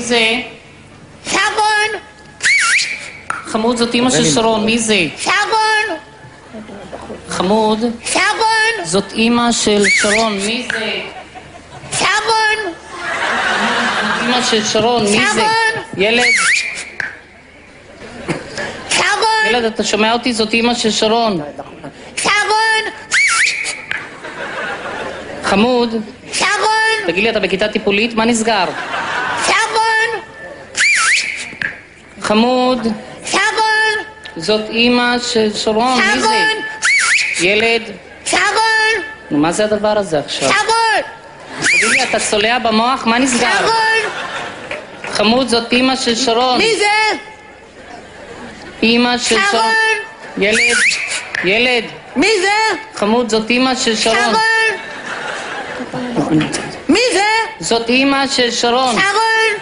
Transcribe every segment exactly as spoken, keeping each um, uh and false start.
זה? שרון! חמוד, זאת אמא של שרון, מי זה? שרון! חמוד, שרון! זאת אמא של שרון, מי זה? שרון! אמא של שרון, מי זה? שרון! ילד, שרון! ילד, אתה שומע אותי? זאת אמא של שרון. שרון! חמוד, שרון! תגיד לי, אתה בכיתה טיפולית? מה נסגר? שרון! חמוד, שרון! זאת אמא של שרון, מי זה? שרון! ילד, שרון! נו, מה זה הדבר הזה עכשיו? שרון! תגיד לי, אתה צולע במוח? מה נסגר? שרון! חמוד, זאת אמא של שרון. מי זה? אמא של שרון. שרון! ילד, ילד, מי זה? חמוד, זאת אמא של שרון. שרון! מי זה? זאת אמא של שרון. שרון!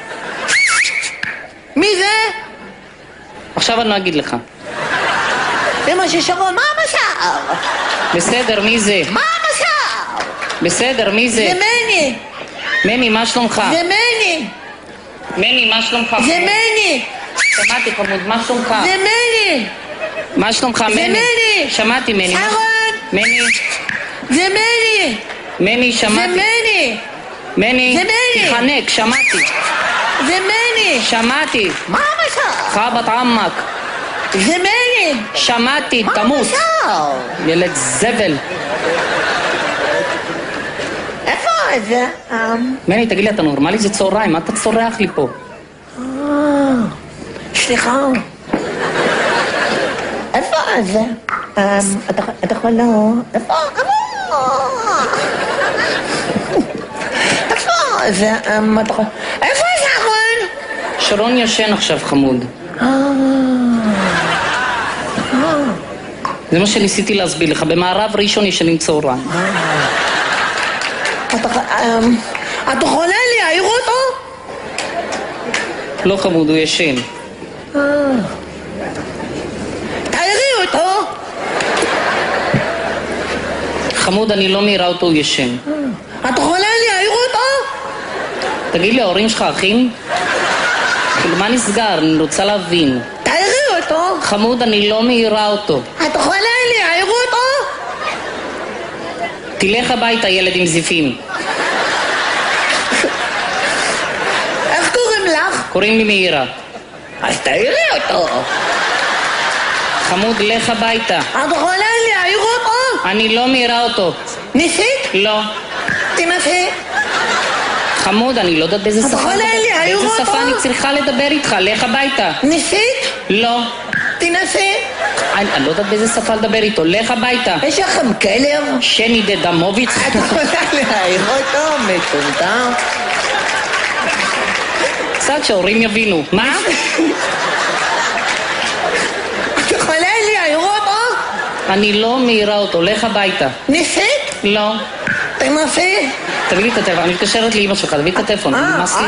מי זה? עכשיו אני לא אגיד לך. אמא של שרון, מה המשל? בסדר, מי זה? מה המשל? בסדר, מי זה? זה מני! מני, מה שלומך? זה מני! מני, מה שלומך? זה מני! שמעתי, חמוד, מה שלומך? זה מני! מה שלומך, מני? מני. שמעתי, מני. מה- שרון! מני, זה מני! מני, זה שמעתי. מני! מני, זה מני. תחנק, שמעתי. זה מני! שמעתי. מה המשל? חבת עמק. זה מני! שמעתי, מה תמות. המשל? ילד זבל. איפה זה? אמ, מני, תגיד לי, אתה נורמלי? זה צהריים, מה אתה צורח לי פה? אה, סליחה. איפה זה? אמ, אתה אתה יכול לא... איפה? איפה זה? אמ, אתה יכול... איפה שרון? שרון ישן עכשיו, חמוד. אה, אה, זה מה שניסיתי להסביר לך. במערב ראשון ישנים צהריים. אתה אמ, אתה יכולה להעיר אותו? לא חמוד, הוא ישן. אה. תעירי אותו! חמוד, אני לא מעירה אותו, הוא ישן. את יכולה להעיר אותו? תגיד לי, ההורים שלך אחים? כאילו, מה נסגר? אני רוצה להבין. תעירי אותו! חמוד, אני לא מעירה אותו. את יכולה להעיר אותו? תלך הביתה, ילד עם זיפים. איך קוראים לך? קוראים לי מאירה. אז תעירי אותו! חמוד, לך הביתה. את יכולה להעיר אותו? אני לא מעירה אותו. ניסית? לא. תנסי. חמוד, אני לא יודעת באיזה את שפה... יכולה לדבר- להעיר באיזה אותו? שפה אני צריכה לדבר איתך? לך הביתה. ניסית? לא. תנסי. אני אני לא יודעת באיזה שפה לדבר איתו. לך הביתה. יש לכם כלב? שני דדמוביץ. את יכולה להעיר אותו? מטומטם. קצת שההורים יבינו. מה? את יכולה להעיר אותו? אני לא מעירה אותו. לך הביתה. ניסית? לא. תנסי. תביא לי את הטלפון. אני מתקשרת לאמא שלך. תביא את הטלפון. אה, מה עשית?